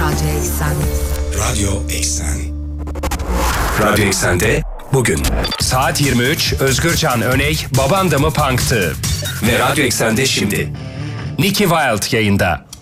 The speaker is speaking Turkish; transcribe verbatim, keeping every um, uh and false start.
Radyo Eksen. Radyo Eksen. Radyo Eksen'de bugün saat yirmi üç Özgürcan Öney Baban da mı Punk'tı? Ve Radyo Eksen'de şimdi Nicky Wilde yayında.